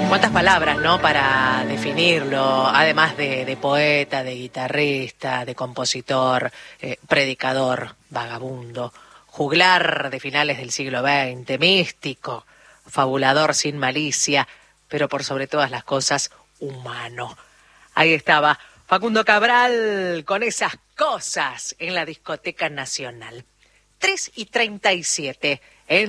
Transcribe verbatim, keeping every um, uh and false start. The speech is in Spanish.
Cuántas palabras, ¿no?, para definirlo, además de, de poeta, de guitarrista, de compositor, eh, predicador, vagabundo, juglar de finales del siglo veinte, místico, fabulador sin malicia, pero por sobre todas las cosas, humano. Ahí estaba Facundo Cabral con esas cosas en la Discoteca Nacional. tres y treinta y siete en